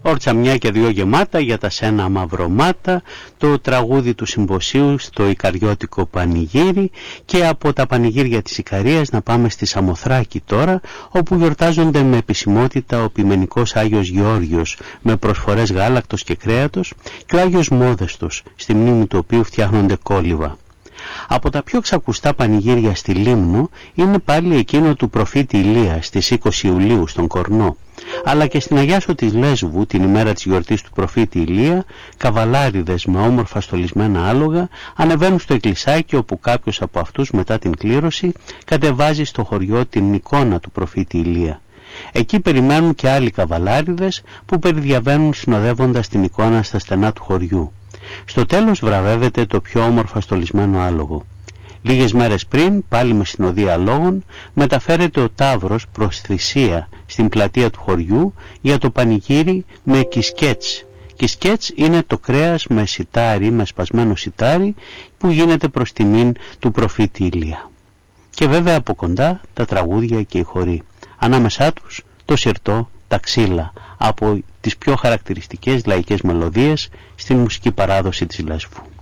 Όρτσα μια και δυο γεμάτα για τα σένα μαυρομάτα, το τραγούδι του συμποσίου στο Ικαριώτικο πανηγύρι, και από τα πανηγύρια της Ικαρίας να πάμε στη Σαμοθράκη τώρα, όπου γιορτάζονται με επισημότητα ο ποιμενικός Άγιος Γεώργιος με προσφορές γάλακτος και κρέατος και ο Άγιος Μόδεστος, στη μνήμη του οποίου φτιάχνονται κόλληβα. Από τα πιο ξακουστά πανηγύρια στη Λίμνο είναι πάλι εκείνο του προφήτη Ηλία στις 20 Ιουλίου στον Κορνό, αλλά και στην Αγιάσο της Λέσβου την ημέρα της γιορτής του προφήτη Ηλία, καβαλάριδες με όμορφα στολισμένα άλογα ανεβαίνουν στο εκκλησάκι, όπου κάποιος από αυτούς μετά την κλήρωση κατεβάζει στο χωριό την εικόνα του προφήτη Ηλία. Εκεί περιμένουν και άλλοι καβαλάριδες που περιδιαβαίνουν συνοδεύοντας την εικόνα στα στενά του χωριού. Στο τέλος βραβεύεται το πιο όμορφα στολισμένο άλογο. Λίγες μέρες πριν, πάλι με συνοδεία αλόγων, μεταφέρεται ο ταύρος προς θυσία στην πλατεία του χωριού για το πανηγύρι με κισκέτς. Κισκέτς είναι το κρέας με σιτάρι, με σπασμένο σιτάρι, που γίνεται προς τιμήν του προφήτη Ηλία. Και βέβαια από κοντά τα τραγούδια και οι χοροί. Ανάμεσά τους το σιρτό, τα ξύλα, από τις πιο χαρακτηριστικές λαϊκές μελωδίες στην μουσική παράδοση της Λέσβου.